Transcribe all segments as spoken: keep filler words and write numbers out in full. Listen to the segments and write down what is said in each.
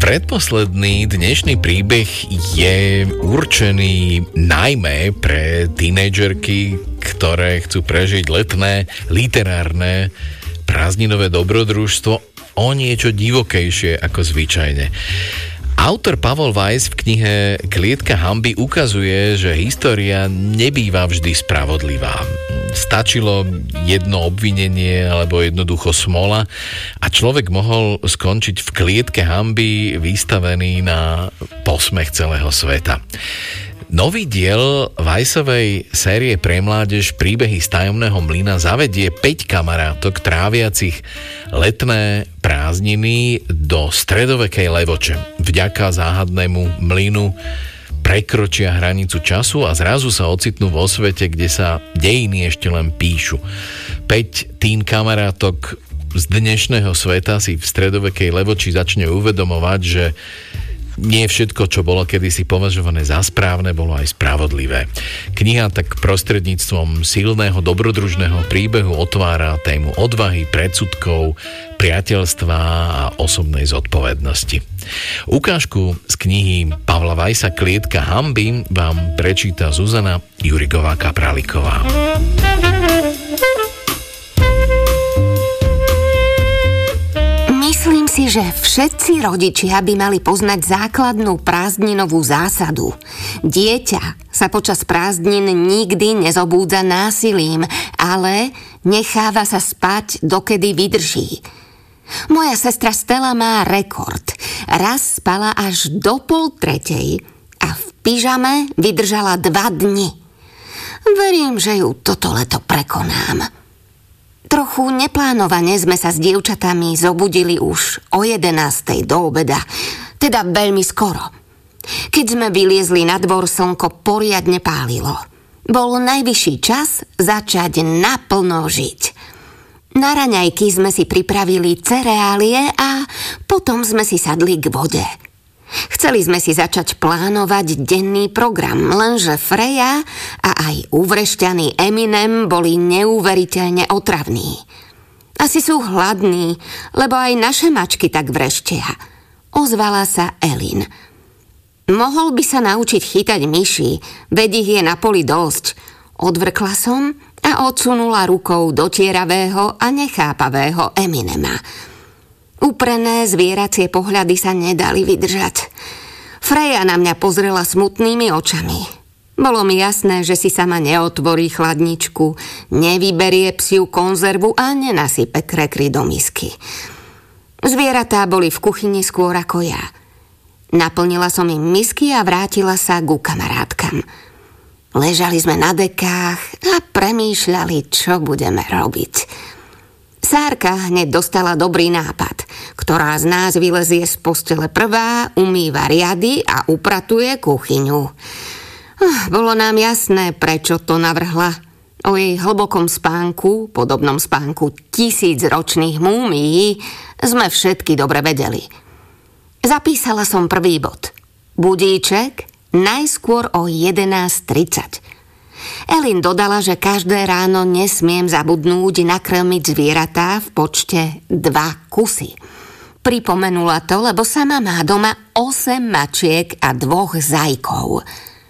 Predposledný dnešný príbeh je určený najmä pre tínedžerky, ktoré chcú prežiť letné, literárne, prázdninové dobrodružstvo o niečo divokejšie ako zvyčajne. Autor Pavol Weiss v knihe Klietka hanby ukazuje, že história nebýva vždy spravodlivá. Stačilo jedno obvinenie alebo jednoducho smola a človek mohol skončiť v klietke hanby vystavený na posmech celého sveta. Nový diel Weissovej série pre mládež Príbehy z tajomného mlyna zavedie päť kamarátok tráviacich letné prázdniny do stredovekej Levoče. Vďaka záhadnému mlynu prekročia hranicu času a zrazu sa ocitnú vo svete, kde sa dejiny ešte len píšu. päť teen kamarátok z dnešného sveta si v stredovekej Levoči začne uvedomovať, že nie všetko, čo bolo kedysi považované za správne, bolo aj spravodlivé. Kniha tak prostredníctvom silného dobrodružného príbehu otvára tému odvahy, predsudkov, priateľstva a osobnej zodpovednosti. Ukážku z knihy Pavla Weissa Klietka hanby vám prečíta Zuzana Jurigová-Kapraliková. Myslím si, že všetci rodičia by mali poznať základnú prázdninovú zásadu. Dieťa sa počas prázdnin nikdy nezobúdza násilím, ale necháva sa spať, dokedy vydrží. Moja sestra Stella má rekord. Raz spala až do pol tretej a v pyžame vydržala dva dni. Verím, že ju toto leto prekonám. Trochu neplánovane sme sa s dievčatami zobudili už o jedenástej do obeda, teda veľmi skoro. Keď sme vyliezli na dvor, slnko poriadne pálilo. Bol najvyšší čas začať naplno žiť. Na raňajky sme si pripravili cereálie a potom sme si sadli k vode. Chceli sme si začať plánovať denný program, lenže Freja a aj uvrešťaný Eminem boli neuveriteľne otravní. Asi sú hladní, lebo aj naše mačky tak vreštia. Ozvala sa Elin. Mohol by sa naučiť chytať myši, veď ich je na poli dosť. Odvrkla som a odsunula rukou dotieravého a nechápavého Eminema. Úprené zvieracie pohľady sa nedali vydržať. Freja na mňa pozrela smutnými očami. Bolo mi jasné, že si sama neotvorí chladničku, nevyberie psiu konzervu a nenasype krekry do misky. Zvieratá boli v kuchyni skôr ako ja. Naplnila som im misky a vrátila sa ku kamarátkam. Ležali sme na dekách a premýšľali, čo budeme robiť. Sárka hneď dostala dobrý nápad. Ktorá z nás vylezie z postele prvá, umýva riady a upratuje kuchyňu. Bolo nám jasné, prečo to navrhla. O jej hlbokom spánku, podobnom spánku tisícročných múmií, sme všetky dobre vedeli. Zapísala som prvý bod. Budíček najskôr o jedenásť tridsať. Elin dodala, že každé ráno nesmiem zabudnúť nakrmiť zvieratá v počte dva kusy. Pripomenula to, lebo sama má doma osem mačiek a dvoch zajkov.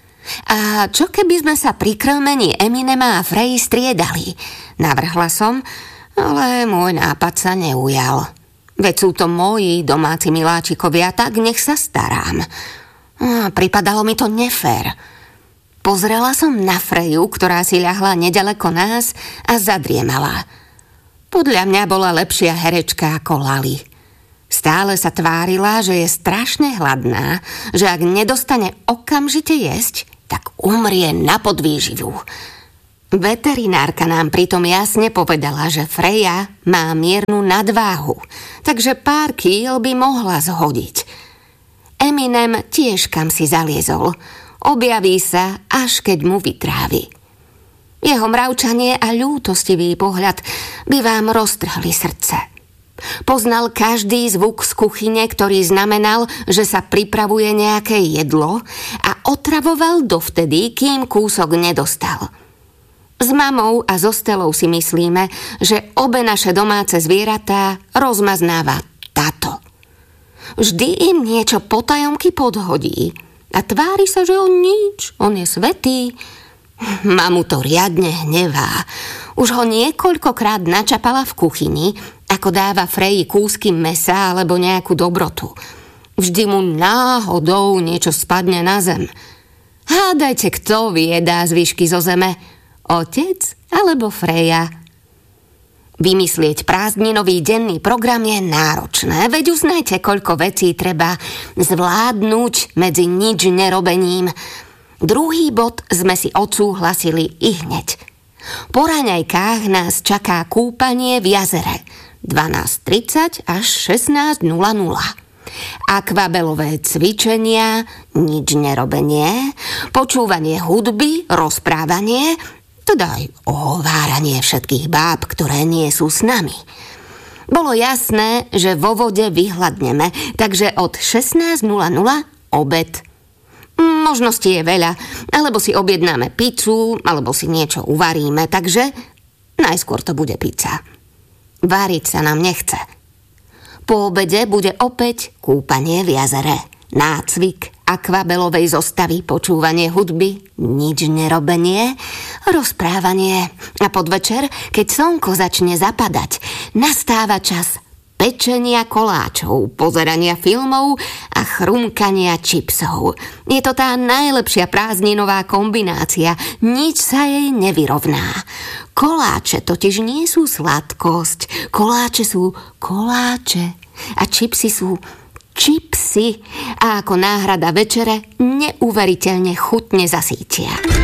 A čo keby sme sa pri krmení Eminema a Freji striedali? Navrhla som, ale môj nápad sa neujal. Veď sú to moji domáci miláčikovia, tak nech sa starám. A pripadalo mi to nefér. Pozrela som na Freju, ktorá si ľahla nedaleko nás a zadriemala. Podľa mňa bola lepšia herečka ako Lali. Stále sa tvárila, že je strašne hladná, že ak nedostane okamžite jesť, tak umrie na podvýživu. Veterinárka nám pritom jasne povedala, že Freja má miernu nadváhu, takže pár kíl by mohla zhodiť. Eminem tiež kam si zaliezol. Objaví sa, až keď mu vytrávi. Jeho mravčanie a ľútostivý pohľad by vám roztrhli srdce. Poznal každý zvuk z kuchyne, ktorý znamenal, že sa pripravuje nejaké jedlo a otravoval dovtedy, kým kúsok nedostal. S mamou a so Stelou si myslíme, že obe naše domáce zvieratá rozmaznáva táto. Vždy im niečo potajomky podhodí. A tvári sa, že on nič, on je svätý. Mamu to riadne hnevá. Už ho niekoľkokrát načapala v kuchyni, ako dáva Freji kúsky mesa alebo nejakú dobrotu. Vždy mu náhodou niečo spadne na zem. Hádajte, kto vyjedá zvyšky zo zeme? Otec alebo Freja? Vymyslieť prázdninový denný program je náročné, veď uznajte, koľko vecí treba zvládnuť medzi nič nerobením. Druhý bod sme si odsúhlasili i hneď. Po raňajkách nás čaká kúpanie v jazere dvanásť tridsať až šestnásť nula nula. Akvabelové cvičenia, nič nerobenie, počúvanie hudby, rozprávanie, teda aj ohováranie všetkých báb, ktoré nie sú s nami. Bolo jasné, že vo vode vyhladneme, takže od šestnásť nula nula obed. Možností je veľa, alebo si objednáme pizzu, alebo si niečo uvaríme, takže najskôr to bude pizza. Váriť sa nám nechce. Po obede bude opäť kúpanie v jazere, nácvik akvabelovej zostavy, počúvanie hudby, nič nerobenie, rozprávanie. A podvečer, keď slnko začne zapadať, nastáva čas pečenia koláčov, pozerania filmov a chrumkania čipsov. Je to tá najlepšia prázdninová kombinácia, nič sa jej nevyrovná. Koláče totiž nie sú sladkosť, koláče sú koláče a čipsy sú čipsy a ako náhrada večere neuveriteľne chutne zasítia.